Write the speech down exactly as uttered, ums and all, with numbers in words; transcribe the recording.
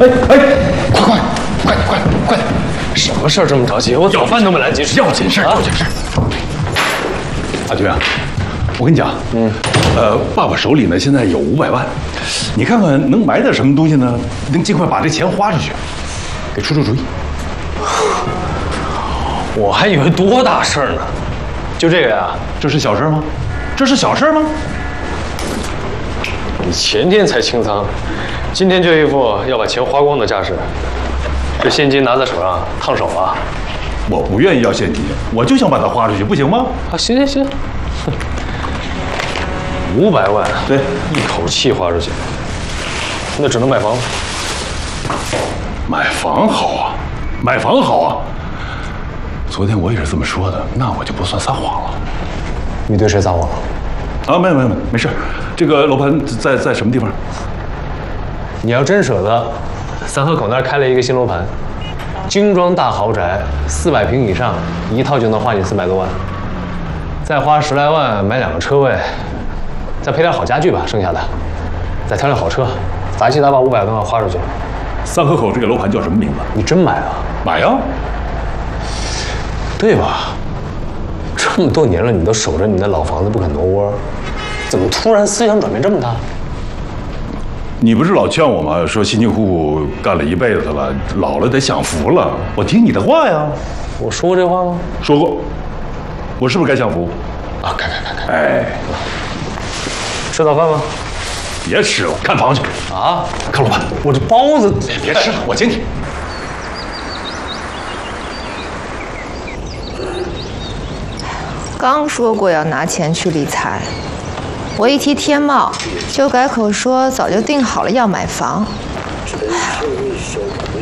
哎哎，快快快快快点！ 什么事儿这么着急？我早饭都没来及吃。 要紧事儿，要紧事儿。阿军啊，我跟你讲，嗯，呃，爸爸手里呢现在有五百万，你看看能买点什么东西呢？能尽快把这钱花出去，给出出主意。 我还以为多大事儿呢，就这个呀？ 这是小事吗？这是小事吗？ 你前天才清仓，今天就一副要把钱花光的架势。这现金拿在手上烫手啊！ 我不愿意要现金，我就想把它花出去，不行吗？ 啊，行行行，五百万， 对， 一口气花出去，那只能买房。 买房好啊，买房好啊。昨天我也是这么说的，那我就不算撒谎了。 你对谁撒谎了？ 啊，没有没有没有，没事。这个楼盘在在什么地方？ 你要真舍得，三河口那儿开了一个新楼盘，精装大豪宅，四百平以上，一套就能花你四百多万。再花十来万买两个车位，再配点好家具吧，剩下的，再挑辆好车，杂七杂八五百多万花出去。 三河口这个楼盘叫什么名字？ 你真买啊？ 买呀。 对吧？这么多年了，你都守着你的老房子不肯挪窝，怎么突然思想转变这么大？ 你不是老劝我吗？说辛辛苦苦干了一辈子了，老了得享福了。我听你的话呀。 我说过这话吗？ 说过。我是不是该享福？ 啊，该该该该。 哎， 吃早饭吗？ 别吃了，看房去。 啊， 看楼盘。 我这包子别吃了，我请你。 刚说过要拿钱去理财，我一提天茂，就改口说早就定好了要买房。哎呀，